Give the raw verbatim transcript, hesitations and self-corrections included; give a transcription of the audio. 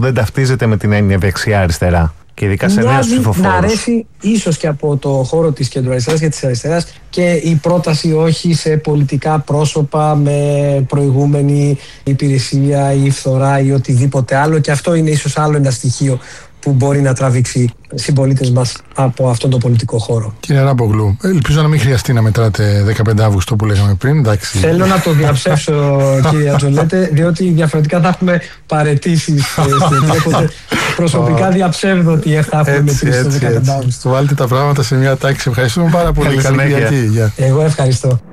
που δεν ταυτίζεται με την έννοια δεξιά-αριστερά. Και ειδικά σε νέους ψηφοφόρους. Να αρέσει ίσως και από το χώρο της κεντροαριστεράς και της αριστεράς και η πρόταση όχι σε πολιτικά πρόσωπα με προηγούμενη υπηρεσία ή φθορά ή οτιδήποτε άλλο, και αυτό είναι ίσως άλλο ένα στοιχείο που μπορεί να τραβήξει συμπολίτες μας από αυτόν τον πολιτικό χώρο. Κύριε Ράμπογλου, ελπίζω να μην χρειαστεί να μετράτε δεκαπέντε Αυγούστου που λέγαμε πριν. Εντάξει. Θέλω να το διαψεύσω, κύριε Ατζολέτε, διότι διαφορετικά θα έχουμε παραιτήσεις στην προσωπικά διαψεύδω ότι θα έχουμε μετρήσει το δεκαπέντε Αυγούστου. Βάλτε τα πράγματα σε μια τάξη. Ευχαριστούμε πάρα πολύ. Καλή συνέχεια. Εγώ ευχαριστώ.